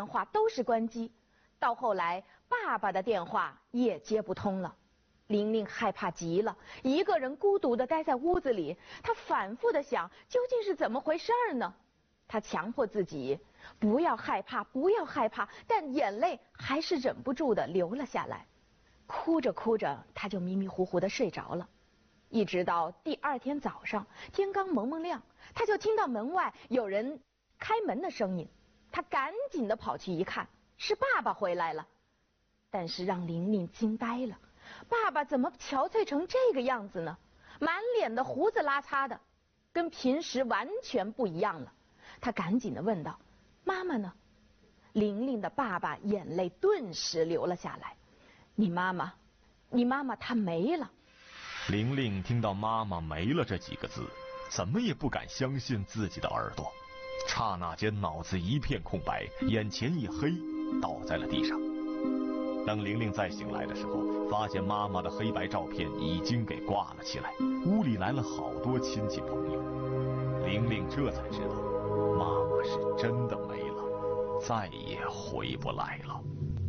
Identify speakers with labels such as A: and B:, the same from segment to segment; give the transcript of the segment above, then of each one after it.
A: 电话都是关机，到后来爸爸的电话也接不通了。玲玲害怕极了，一个人孤独地待在屋子里，她反复地想，究竟是怎么回事呢？她强迫自己不要害怕，不要害怕，但眼泪还是忍不住地流了下来。哭着哭着，她就迷迷糊糊地睡着了。一直到第二天早上，天刚蒙蒙亮，她就听到门外有人开门的声音。她赶紧地跑去一看，是爸爸回来了。但是让玲玲惊呆了，爸爸怎么憔悴成这个样子呢？满脸的胡子拉碴的，跟平时完全不一样了。她赶紧地问道：“妈妈呢？”玲玲的爸爸眼泪顿时流了下来：“你妈妈她没了。”
B: 玲玲听到妈妈没了这几个字，怎么也不敢相信自己的耳朵，刹那间脑子一片空白，眼前一黑，倒在了地上。等玲玲再醒来的时候，发现妈妈的黑白照片已经给挂了起来，屋里来了好多亲戚朋友。玲玲这才知道，妈妈是真的没了，再也回不来了。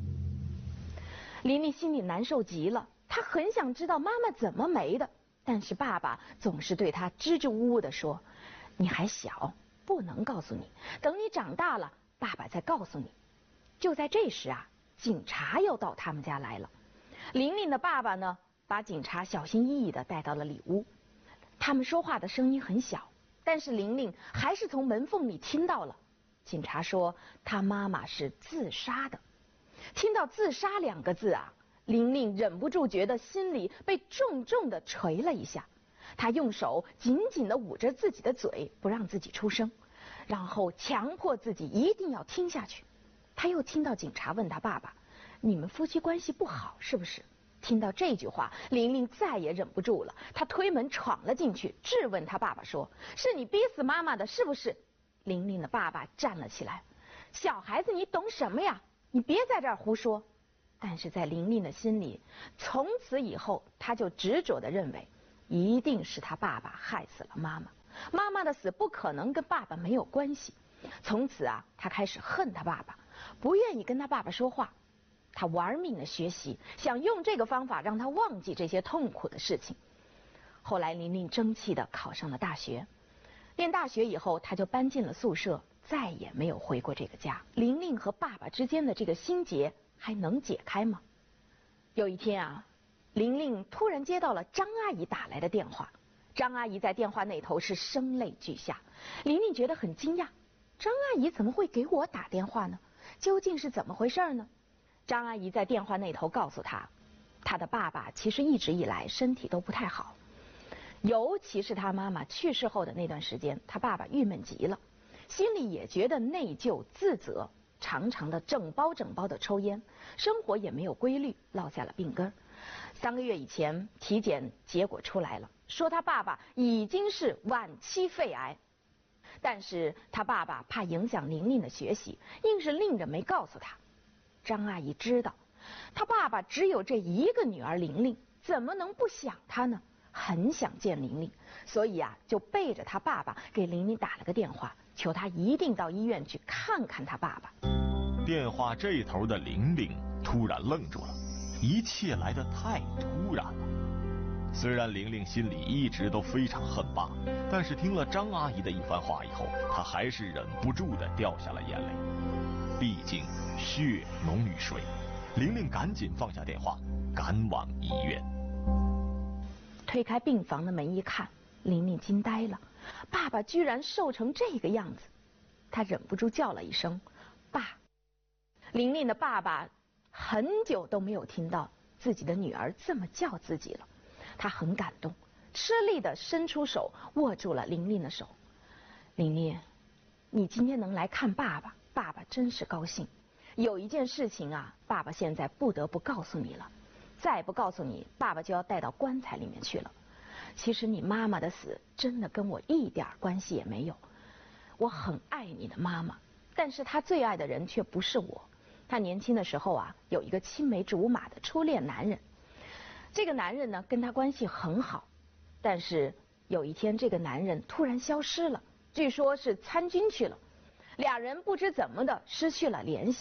A: 玲玲心里难受极了，她很想知道妈妈怎么没的，但是爸爸总是对她支支吾吾地说：“你还小，不能告诉你，等你长大了，爸爸再告诉你。”就在这时啊，警察又到他们家来了。玲玲的爸爸呢，把警察小心翼翼地带到了里屋。他们说话的声音很小，但是玲玲还是从门缝里听到了。警察说她妈妈是自杀的。听到自杀两个字啊，玲玲忍不住觉得心里被重重地捶了一下。她用手紧紧地捂着自己的嘴，不让自己出声，然后强迫自己一定要听下去。她又听到警察问她爸爸：“你们夫妻关系不好是不是？”听到这句话，玲玲再也忍不住了，她推门闯了进去，质问她爸爸说：“是你逼死妈妈的是不是？”玲玲的爸爸站了起来：“小孩子你懂什么呀？你别在这儿胡说。”但是在玲玲的心里，从此以后她就执着地认为，一定是她爸爸害死了妈妈，妈妈的死不可能跟爸爸没有关系。从此啊，她开始恨她爸爸，不愿意跟她爸爸说话。她玩命地学习，想用这个方法让她忘记这些痛苦的事情。后来玲玲争气地考上了大学，念大学以后，她就搬进了宿舍，再也没有回过这个家。玲玲和爸爸之间的这个心结还能解开吗？有一天啊，玲玲突然接到了张阿姨打来的电话。张阿姨在电话那头是声泪俱下，玲玲觉得很惊讶，张阿姨怎么会给我打电话呢？究竟是怎么回事呢？张阿姨在电话那头告诉她，她的爸爸其实一直以来身体都不太好，尤其是她妈妈去世后的那段时间，她爸爸郁闷极了，心里也觉得内疚自责，常常的整包的抽烟，生活也没有规律，落下了病根。3个月以前，体检结果出来了，说他爸爸已经是晚期肺癌，但是他爸爸怕影响玲玲的学习，硬是拎着没告诉他。张阿姨知道他爸爸只有这一个女儿玲玲，怎么能不想他呢？很想见玲玲，所以啊，就背着他爸爸给玲玲打了个电话，求他一定到医院去看看他爸爸。
B: 电话这头的玲玲突然愣住了，一切来得太突然了。虽然玲玲心里一直都非常恨爸，但是听了张阿姨的一番话以后，她还是忍不住地掉下了眼泪。毕竟血浓于水，玲玲赶紧放下电话，赶往医院。
A: 推开病房的门一看，玲玲惊呆了，爸爸居然瘦成这个样子。她忍不住叫了一声爸。玲玲的爸爸很久都没有听到自己的女儿这么叫自己了，他很感动，吃力地伸出手握住了玲玲的手。玲玲，你今天能来看爸爸，爸爸真是高兴。有一件事情啊，爸爸现在不得不告诉你了，再不告诉你，爸爸就要带到棺材里面去了。其实你妈妈的死真的跟我一点关系也没有，我很爱你的妈妈，但是她最爱的人却不是我。她年轻的时候啊，有一个青梅竹马的初恋男人，这个男人呢跟她关系很好，但是有一天这个男人突然消失了，据说是参军去了，俩人不知怎么的失去了联系。